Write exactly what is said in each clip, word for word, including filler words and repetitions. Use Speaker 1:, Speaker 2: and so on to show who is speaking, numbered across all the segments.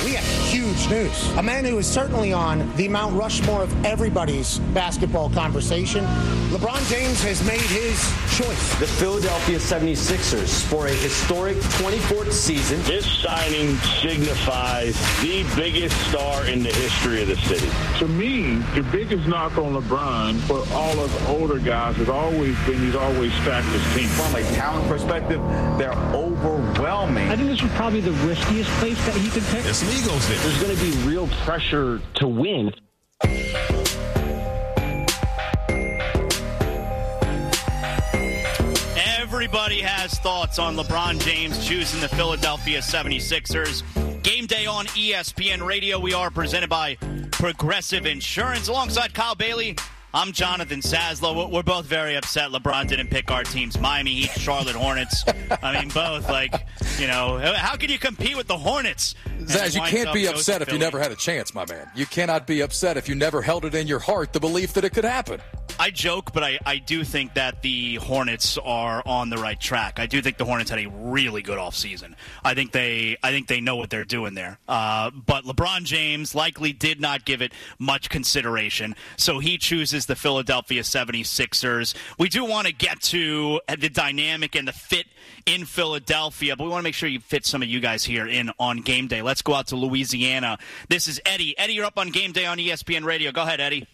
Speaker 1: We have huge news. A man who is certainly on the Mount Rushmore of everybody's basketball conversation. LeBron James has made his choice.
Speaker 2: The Philadelphia seventy-sixers for a historic twenty-fourth season.
Speaker 3: This signing signifies the biggest star in the history of the city.
Speaker 4: To me, the biggest knock on LeBron for all of the older guys has always been he's always stacked his team.
Speaker 5: From a talent perspective, they're overwhelming.
Speaker 6: I think this was probably the riskiest place that he could pick.
Speaker 7: There's some egos there.
Speaker 3: There's going to be real pressure to win.
Speaker 8: Everybody has thoughts on LeBron James choosing the Philadelphia seventy-sixers. Game day on E S P N Radio. We are presented by Progressive Insurance. Alongside Kyle Bailey, I'm Jonathan Saslow. We're both very upset LeBron didn't pick our teams. Miami Heat, Charlotte Hornets. I mean, both, like, you know, how can you compete with the Hornets?
Speaker 9: Zaz, you can't be upset if you never had a chance, my man. You cannot be upset if you never held it in your heart, the belief that it could happen.
Speaker 8: I joke, but I, I do think that the Hornets are on the right track. I do think the Hornets had a really good offseason. I think they I think they know what they're doing there. Uh, but LeBron James likely did not give it much consideration, so he chooses the Philadelphia seventy-sixers. We do want to get to the dynamic and the fit in Philadelphia, but we want to make sure you fit some of you guys here in on game day. Let's go out to Louisiana. This is Eddie. Eddie, you're up on game day on E S P N Radio. Go ahead, Eddie.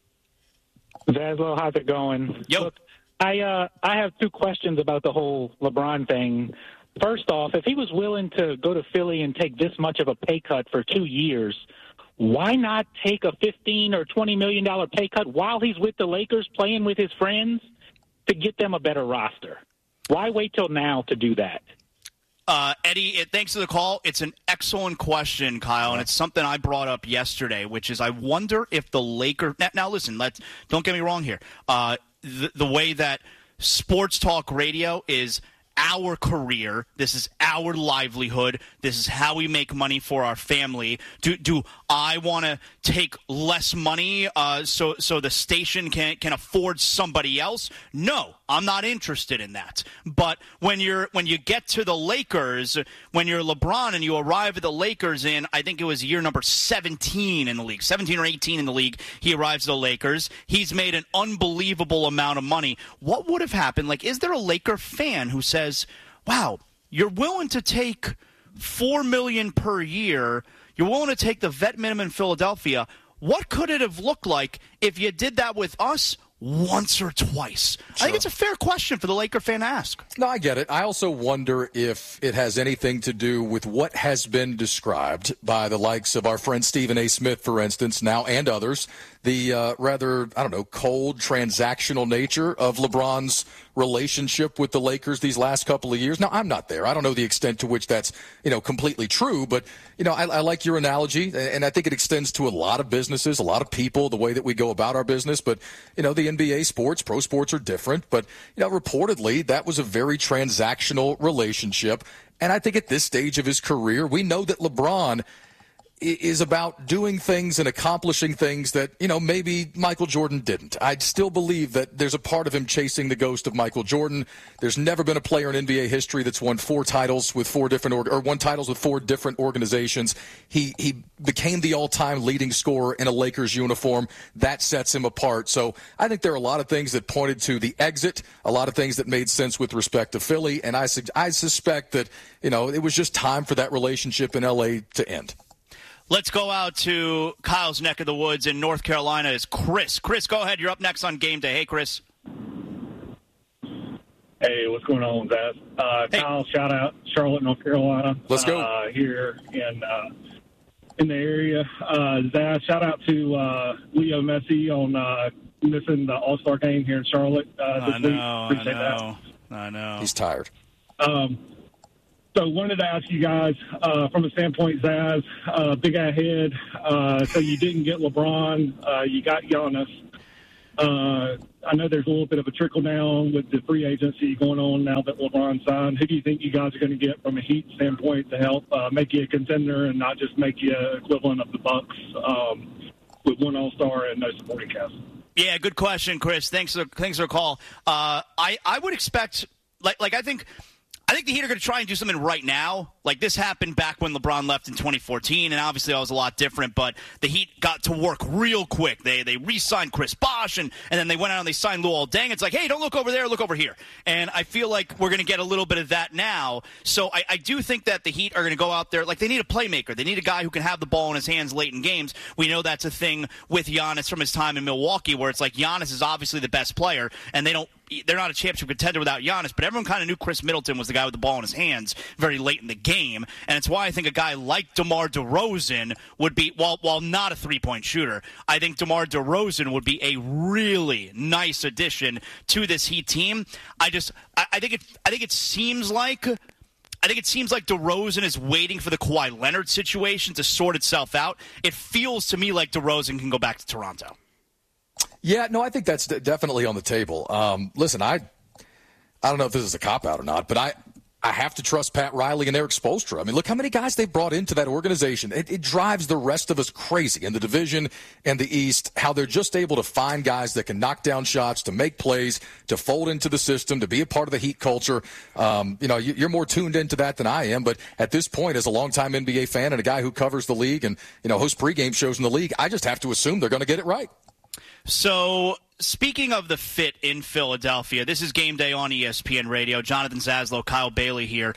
Speaker 10: Zaslow, how's it going?
Speaker 8: Yo.
Speaker 10: Look, I uh, I have two questions about the whole LeBron thing. First off, if he was willing to go to Philly and take this much of a pay cut for two years, why not take a fifteen or twenty million dollar pay cut while he's with the Lakers playing with his friends to get them a better roster? Why wait till now to do that?
Speaker 8: Uh, Eddie, it, thanks for the call. It's an excellent question, Kyle, and it's something I brought up yesterday, which is I wonder if the Lakers – now, now listen, let's, don't get me wrong here. Uh, the, the way that sports talk radio is our career, this is our livelihood, this is how we make money for our family. Do do I want to take less money uh, so so the station can can afford somebody else? No, I'm not interested in that. But when you're when you get to the Lakers, when you're LeBron and you arrive at the Lakers in, I think it was year number seventeen in the league, seventeen or eighteen in the league, he arrives at the Lakers. He's made an unbelievable amount of money. What would have happened? Like, is there a Laker fan who says, wow, you're willing to take four million dollars per year, you're willing to take the vet minimum in Philadelphia, what could it have looked like if you did that with us once or twice? Sure. I think it's a fair question for the Laker fan to ask.
Speaker 9: No, I get it. I also wonder if it has anything to do with what has been described by the likes of our friend Stephen A. Smith, for instance, now and others, the uh, rather, I don't know, cold, transactional nature of LeBron's relationship with the Lakers these last couple of years. Now, I'm not there. I don't know the extent to which that's, you know, completely true, but, you know, I, I like your analogy, and I think it extends to a lot of businesses, a lot of people, the way that we go about our business. But, you know, the N B A sports, pro sports are different, but, you know, reportedly that was a very transactional relationship. And I think at this stage of his career, we know that LeBron is about doing things and accomplishing things that, you know, maybe Michael Jordan didn't. I still believe that there's a part of him chasing the ghost of Michael Jordan. There's never been a player in N B A history that's won four titles with four different org- or won titles with four different organizations. He he became the all-time leading scorer in a Lakers uniform. That sets him apart. So I think there are a lot of things that pointed to the exit, a lot of things that made sense with respect to Philly, and I su- I suspect that, you know, it was just time for that relationship in L A to end.
Speaker 8: Let's go out to Kyle's neck of the woods in North Carolina. Is Chris. Chris, go ahead. You're up next on Game Day. Hey, Chris.
Speaker 11: Hey, what's going on, Zaz? Uh,
Speaker 8: hey.
Speaker 11: Kyle, shout out Charlotte, North Carolina.
Speaker 9: Let's go.
Speaker 11: Uh, here in uh, in the area. Uh, Zaz, shout out to uh, Leo Messi on uh, missing the All-Star game here in Charlotte uh, this
Speaker 8: I know,
Speaker 11: week. Appreciate
Speaker 8: I know,
Speaker 11: that.
Speaker 8: I know.
Speaker 9: He's tired.
Speaker 11: Um, So wanted to ask you guys, uh, from a standpoint, Zaz, uh, big ahead. Uh, so you didn't get LeBron. Uh, you got Giannis. Uh, I know there's a little bit of a trickle down with the free agency going on now that LeBron signed. Who do you think you guys are going to get from a Heat standpoint to help uh, make you a contender and not just make you equivalent of the Bucks um, with one All-Star and no supporting cast?
Speaker 8: Yeah, good question, Chris. Thanks for thanks for the call. Uh, I I would expect like like I think. I think the Heat are going to try and do something right now. Like, this happened back when LeBron left in twenty fourteen, and obviously that was a lot different, but the Heat got to work real quick. They they re-signed Chris Bosh, and, and then they went out and they signed Luol Deng. It's like, hey, don't look over there, look over here. And I feel like we're going to get a little bit of that now. So I, I do think that the Heat are going to go out there. Like, they need a playmaker. They need a guy who can have the ball in his hands late in games. We know that's a thing with Giannis from his time in Milwaukee, where it's like Giannis is obviously the best player, and they don't they're not a championship contender without Giannis, but everyone kind of knew Chris Middleton was the guy with the ball in his hands very late in the game, and it's why I think a guy like DeMar DeRozan would be, while while not a three-point shooter, I think DeMar DeRozan would be a really nice addition to this Heat team. I just, I, I think it, I think it seems like. I think it seems like DeRozan is waiting for the Kawhi Leonard situation to sort itself out. It feels to me like DeRozan can go back to Toronto.
Speaker 9: Yeah, no, I think that's d- definitely on the table. Um, listen, I I don't know if this is a cop-out or not, but I, I have to trust Pat Riley and Eric Spoelstra. I mean, look how many guys they've brought into that organization. It, it drives the rest of us crazy in the division and the East, how they're just able to find guys that can knock down shots, to make plays, to fold into the system, to be a part of the Heat culture. Um, you know, you, you're more tuned into that than I am, but at this point, as a longtime N B A fan and a guy who covers the league and, you know, hosts pregame shows in the league, I just have to assume they're going to get it right.
Speaker 8: So, speaking of the fit in Philadelphia, this is Game Day on E S P N Radio. Jonathan Zaslow, Kyle Bailey here.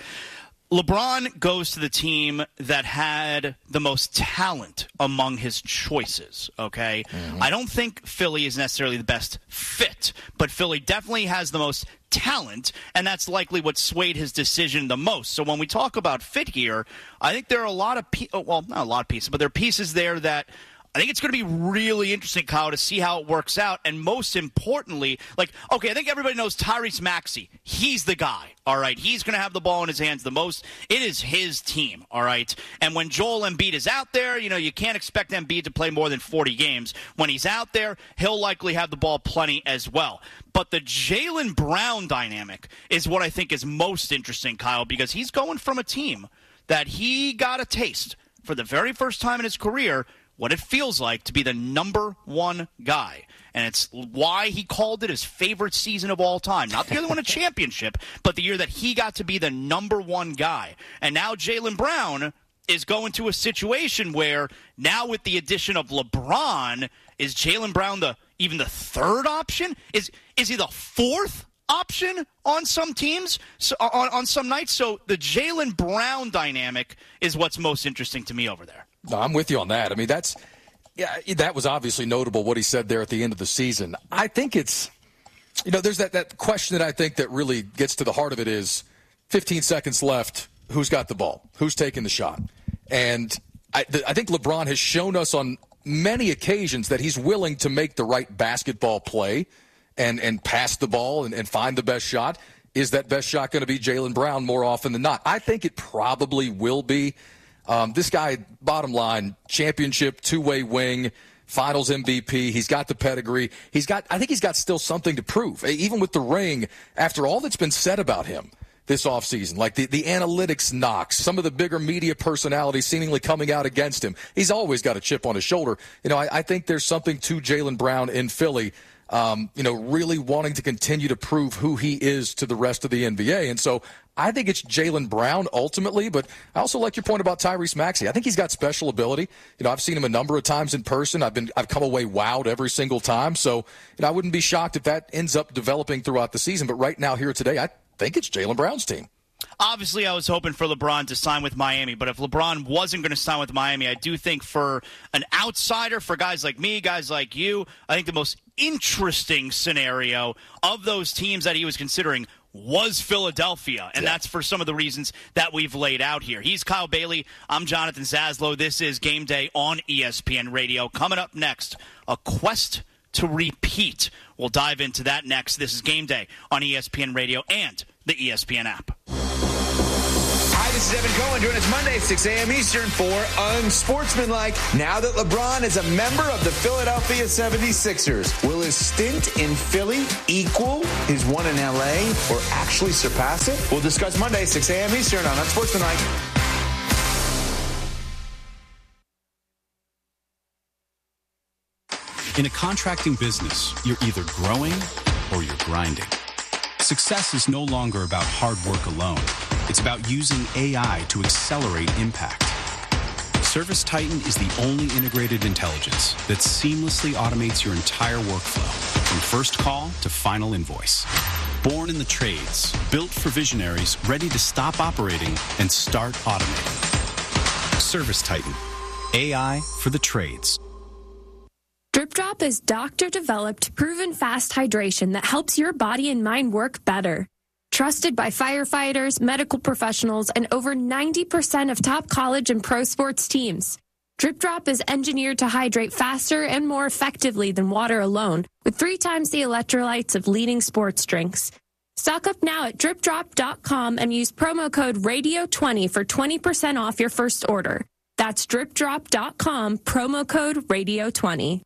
Speaker 8: LeBron goes to the team that had the most talent among his choices, okay? Mm-hmm. I don't think Philly is necessarily the best fit, but Philly definitely has the most talent, and that's likely what swayed his decision the most. So when we talk about fit here, I think there are a lot of pe- – well, not a lot of pieces, but there are pieces there that – I think it's going to be really interesting, Kyle, to see how it works out. And most importantly, like, okay, I think everybody knows Tyrese Maxey. He's the guy, all right? He's going to have the ball in his hands the most. It is his team, all right? And when Joel Embiid is out there, you know, you can't expect Embiid to play more than forty games. When he's out there, he'll likely have the ball plenty as well. But the Jaylen Brown dynamic is what I think is most interesting, Kyle, because he's going from a team that he got a taste for the very first time in his career what it feels like to be the number one guy. And it's why he called it his favorite season of all time. Not the year they won a championship, but the year that he got to be the number one guy. And now Jaylen Brown is going to a situation where now with the addition of LeBron, is Jaylen Brown the even the third option? Is is he the fourth option on some teams, so, on, on some nights? So the Jaylen Brown dynamic is what's most interesting to me over there.
Speaker 9: No, I'm with you on that. I mean, that's yeah, that was obviously notable what he said there at the end of the season. I think it's, you know, there's that, that question that I think that really gets to the heart of it is fifteen seconds left, who's got the ball? Who's taking the shot? And I, th- I think LeBron has shown us on many occasions that he's willing to make the right basketball play and, and pass the ball and, and find the best shot. Is that best shot going to be Jaylen Brown more often than not? I think it probably will be. Um, this guy, bottom line, championship, two-way wing, finals M V P. He's got the pedigree. He's got. I think he's got still something to prove, even with the ring, after all that's been said about him this offseason, like the, the analytics knocks, some of the bigger media personalities seemingly coming out against him. He's always got a chip on his shoulder. You know, I, I think there's something to Jaylen Brown in Philly, um, you know, really wanting to continue to prove who he is to the rest of the N B A. And so I think it's Jaylen Brown ultimately, but I also like your point about Tyrese Maxey. I think he's got special ability. You know, I've seen him a number of times in person. I've been, I've come away wowed every single time. So, you know, I wouldn't be shocked if that ends up developing throughout the season. But right now here today, I think it's Jaylen Brown's team.
Speaker 8: Obviously, I was hoping for LeBron to sign with Miami, but if LeBron wasn't going to sign with Miami, I do think for an outsider, for guys like me, guys like you, I think the most interesting scenario of those teams that he was considering was Philadelphia, and yeah. that's for some of the reasons that we've laid out here. He's Kyle Bailey. I'm Jonathan Zaslow. This is Game Day on E S P N Radio. Coming up next, a quest to repeat. We'll dive into that next. This is Game Day on E S P N Radio and the E S P N app.
Speaker 7: Hi, this is Evan Cohen. Join us Monday, six a.m. Eastern for Unsportsmanlike. Now that LeBron is a member of the Philadelphia seventy-sixers, will his stint in Philly equal his one in L A or actually surpass it? We'll discuss Monday, six a.m. Eastern on Unsportsmanlike.
Speaker 12: In a contracting business, you're either growing or you're grinding. Success is no longer about hard work alone. It's about using A I to accelerate impact. ServiceTitan is the only integrated intelligence that seamlessly automates your entire workflow, from first call to final invoice. Born in the trades, built for visionaries ready to stop operating and start automating. ServiceTitan, A I for the trades.
Speaker 13: Drip Drop is doctor-developed, proven fast hydration that helps your body and mind work better. Trusted by firefighters, medical professionals, and over ninety percent of top college and pro sports teams. Drip Drop is engineered to hydrate faster and more effectively than water alone, with three times the electrolytes of leading sports drinks. Stock up now at drip drop dot com and use promo code radio twenty for twenty percent off your first order. That's drip drop dot com, promo code radio twenty.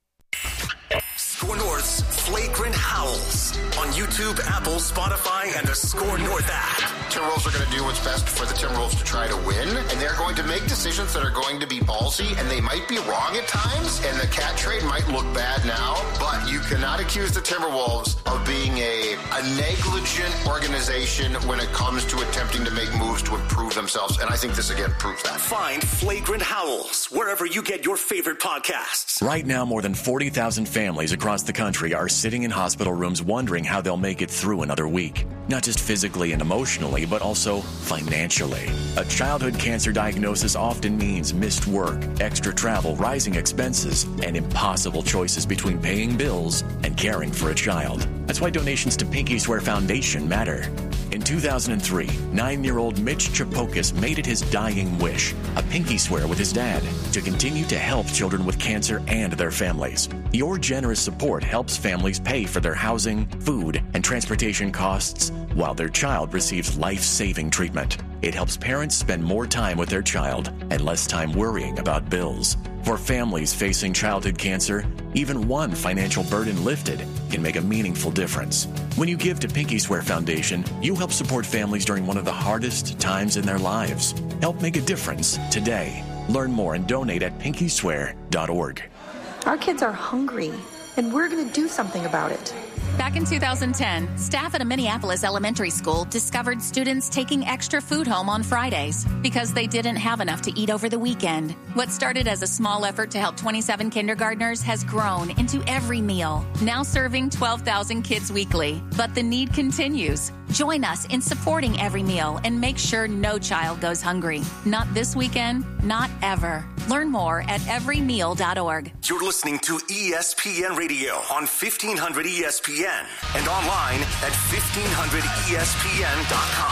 Speaker 14: Score North's Flagrant Howls on YouTube, Apple, Spotify, and the Score North app.
Speaker 15: Timberwolves are going to do what's best for the Timberwolves to try to win, and they're going to make decisions that are going to be ballsy, and they might be wrong at times, and the Cat trade might look bad now, but you cannot accuse the Timberwolves of being a, a negligent organization when it comes to attempting to make moves to improve themselves, and I think this again proves that.
Speaker 14: Find Flagrant Howls wherever you get your favorite podcasts.
Speaker 16: Right now, more than forty thousand families across the country are sitting in hospital rooms wondering how they'll make it through another week. Not just physically and emotionally, but also financially. A childhood cancer diagnosis often means missed work, extra travel, rising expenses, and impossible choices between paying bills and caring for a child. That's why donations to Pinky Swear Foundation matter. In two thousand three, nine-year-old Mitch Chapokas made it his dying wish, a pinky swear with his dad, to continue to help children with cancer and their families. Your generous support helps families pay for their housing, food, and transportation costs while their child receives life-saving treatment. It helps parents spend more time with their child and less time worrying about bills. For families facing childhood cancer, even one financial burden lifted can make a meaningful difference. When you give to Pinky Swear Foundation, you help support families during one of the hardest times in their lives. Help make a difference today. Learn more and donate at pinky swear dot org.
Speaker 17: Our kids are hungry, and we're going to do something about it.
Speaker 18: Back in two thousand ten, staff at a Minneapolis elementary school discovered students taking extra food home on Fridays because they didn't have enough to eat over the weekend. What started as a small effort to help twenty-seven kindergartners has grown into every meal, now serving twelve thousand kids weekly. But the need continues. Join us in supporting Every Meal and make sure no child goes hungry. Not this weekend, not ever. Learn more at every meal dot org.
Speaker 14: You're listening to E S P N Radio on fifteen hundred E S P N and online at fifteen hundred E S P N dot com.